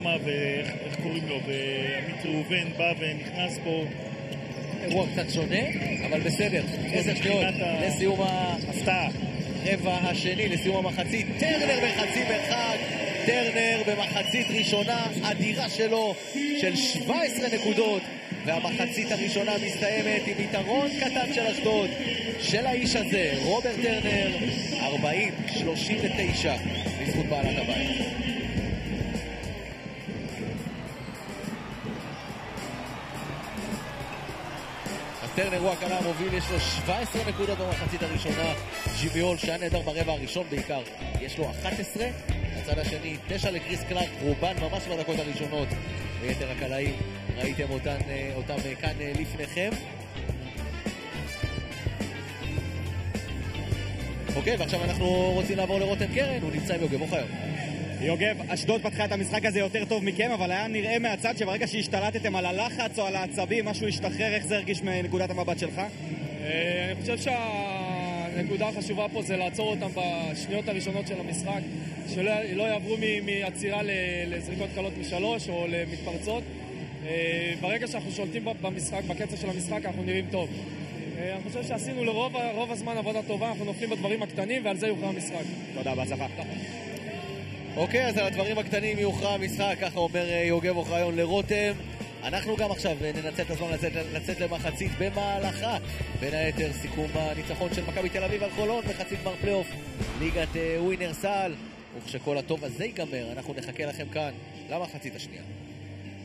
ואיך קוראים לו, ועמית ראובן בא ונכנס פה. אירוע קצת שונה, אבל בסדר. 10 שניות לסיום ההפתעה. רבע השני, לסיום המחצית. טרנר בחצי מרחק. טרנר במחצית ראשונה אדירה שלו של 17 נקודות. והמחצית הראשונה מסתיימת עם יתרון קטן של אשדוד, של האיש הזה, רוברט טרנר, 40-39 בזכות בעלת הבית. טרנר הוא הקלה המוביל, יש לו 17 נקודות במחצית הראשונה. ג'ימיול שהיה נהדר ברבע הראשון בעיקר, יש לו 11. הצד השני 9 לקריס קלארק, רובן ממש בדקות הראשונות, ויתר הקלעים ראיתם אותם כאן לפניכם. אוקיי, ועכשיו אנחנו רוצים לעבור לרותם קרן, הוא נמצא עם יוגב אוחיון. יוגב, אשדוד פתחה את המשחק הזה יותר טוב מכם, אבל היה נראה מהצד שברגע שהשתלטתם על הלחץ או על העצבים, משהו השתחרר. איך זה הרגיש מנקודת המבט שלך? אני חושב שהנקודה החשובה פה זה לעצור אותם בשניות הראשונות של המשחק, שלא יעברו מעצירה לזריקות קלות משלוש או למתפרצות. ברגע שאנחנו שולטים במשחק, בקצב של המשחק, אנחנו נראים טוב. אני חושב שעשינו לרוב הזמן עבודה טובה, אנחנו נופלים בדברים הקטנים ועל זה יוכרע המשחק. תודה, בהצלחה. אוקיי, אז על הדברים הקטנים יוכרע המשחק, ככה אומר יוגב אוחיון לרותם. אנחנו גם עכשיו ננצל את הזמן לצאת למחצית במהלכה. בין היתר סיכום הניצחון של מכבי תל אביב על חולון בחצי גמר פלייאוף ליגת ווינר סל. וכשכל הטוב הזה ייגמר, אנחנו נחכה לכם כאן למחצית השנייה.